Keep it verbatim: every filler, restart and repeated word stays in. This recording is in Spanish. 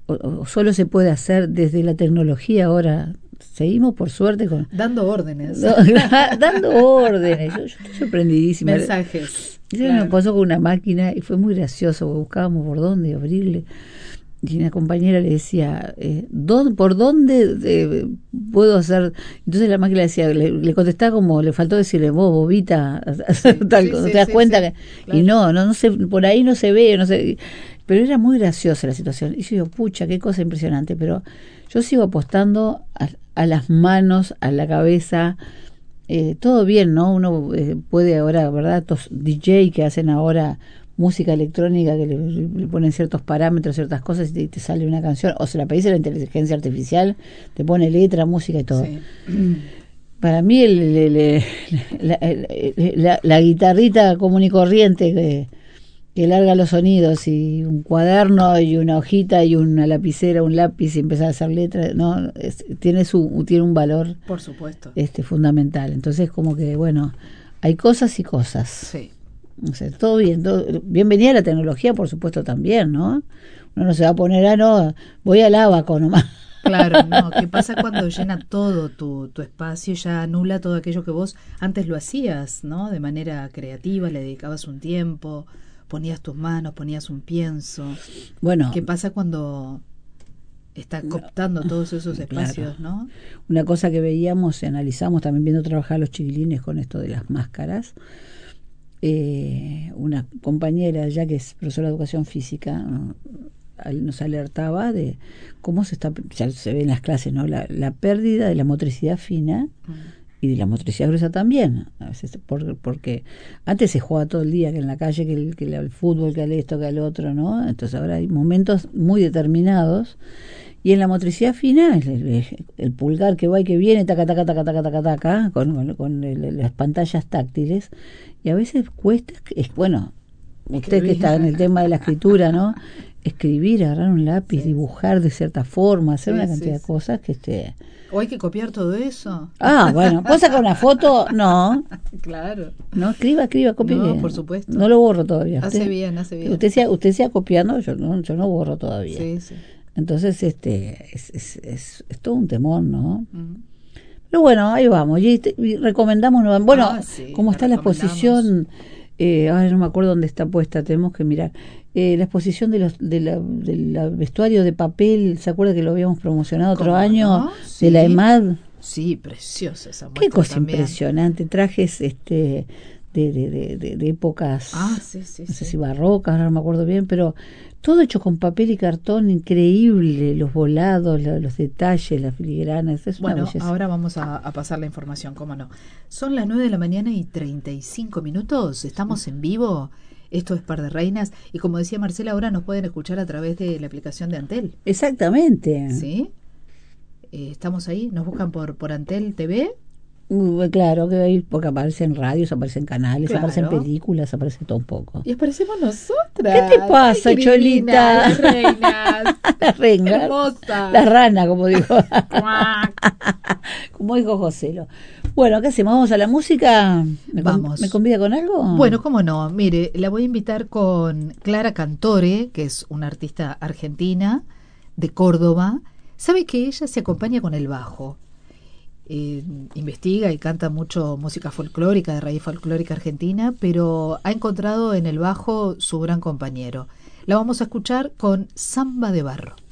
o, o solo se puede hacer desde la tecnología ahora. Seguimos por suerte con dando órdenes. No, dando órdenes. Yo, yo estoy sorprendidísima. Mensajes. Eso claro. Me pasó con una máquina y fue muy gracioso, porque buscábamos por dónde abrirle. Y una compañera le decía, eh, ¿dónde, ¿por dónde eh, puedo hacer? Entonces la máquina decía, le, le contestaba como, le faltó decirle, vos, bobita, sí, tal, sí, ¿no sí, te das sí, cuenta? Sí, que, claro. Y no, no, no se, por ahí no se ve, no sé. Pero era muy graciosa la situación. Y yo digo, pucha, qué cosa impresionante. Pero yo sigo apostando a, a las manos, a la cabeza. Eh, todo bien, ¿no? Uno eh, puede ahora, ¿verdad? Estos D J que hacen ahora música electrónica, que le, le ponen ciertos parámetros, ciertas cosas, y te, te sale una canción, o se la pedís a la inteligencia artificial, te pone letra, música y todo. Sí. Para mí el, el, el, la, la, la guitarrita común y corriente que, que larga los sonidos, y un cuaderno y una hojita y una lapicera, un lápiz, y empezar a hacer letras, no, es, tiene su tiene un valor, por supuesto, este fundamental. Entonces, como que bueno, hay cosas y cosas. Sí. O sea, todo bien, todo, bienvenida la tecnología, por supuesto, también, ¿no? Uno no se va a poner, ah, no, voy al abaco nomás. Claro, no, ¿qué pasa cuando llena todo tu, tu espacio, ya anula todo aquello que vos antes lo hacías, ¿no? De manera creativa, le dedicabas un tiempo, ponías tus manos, ponías un pienso. Bueno, ¿qué pasa cuando está cooptando todos esos espacios, claro, ¿no? Una cosa que veíamos y analizamos también viendo trabajar a los chiquilines con esto de las máscaras. Eh, una compañera ya que es profesora de educación física, ¿no?, nos alertaba de cómo se está, ya se ve en las clases, ¿no?, la, la pérdida de la motricidad fina mm. y de la motricidad gruesa también, a veces por, porque antes se jugaba todo el día, que en la calle, que el, que el fútbol, que al esto, que al otro, ¿no? Entonces ahora hay momentos muy determinados. Y en la motricidad fina, el, el, el pulgar que va y que viene, taca, taca, taca, taca, taca, taca, con, con, con el, las pantallas táctiles, y a veces cuesta, es, bueno, usted que está en el tema de la escritura, ¿no? Escribir, agarrar un lápiz, sí, dibujar de cierta forma, hacer sí, una cantidad sí, de cosas que este... ¿O hay que copiar todo eso? Ah, bueno, ¿puedo sacar una foto? No. Claro. No, escriba, escriba, copie. No, por supuesto. No lo borro todavía. Hace usted, bien, hace bien. Usted sea, usted sea copiando, yo no, yo no borro todavía. Sí, sí. Entonces, este, es, es, es, es todo un temor, ¿no? Mm. Pero bueno, ahí vamos. Y, y recomendamos, bueno, ah, sí, como está la exposición, eh, ahora no me acuerdo dónde está puesta, tenemos que mirar. Eh, la exposición de los de la, de la vestuario de papel, ¿se acuerda que lo habíamos promocionado otro año? No? Sí. De la EMAD. Sí, preciosa esa muestra. Qué cosa también. Impresionante, trajes este de, de, de, de, de épocas, ah, sí, sí, no sé sí. si barrocas, ahora no me acuerdo bien, pero todo hecho con papel y cartón, increíble, los volados, los, los detalles, las filigranas, es bueno, una belleza. Ahora vamos a, a pasar la información, cómo no. Son las nueve de la mañana y treinta y cinco minutos, estamos en vivo, esto es Par de Reinas, y como decía Marcela, ahora nos pueden escuchar a través de la aplicación de Antel. Exactamente. ¿Sí? Eh, estamos ahí, nos buscan por, por Antel T V. Uh, claro que hay, porque aparecen radios, aparecen canales, claro. aparecen películas, aparece todo un poco. Y aparecemos nosotras. ¿Qué te pasa, ay, Cholita? Las reinas. La reina. Hermosa. La rana, como dijo. Como dijo Joselo. Bueno, ¿qué hacemos? ¿Vamos a la música? ¿Me Vamos. ¿Me convida con algo? Bueno, cómo no. Mire, la voy a invitar con Clara Cantore, que es una artista argentina de Córdoba. Sabe que ella se acompaña con el bajo. Eh, investiga y canta mucho música folclórica, de raíz folclórica argentina, pero ha encontrado en el bajo su gran compañero. La vamos a escuchar con Samba de Barro.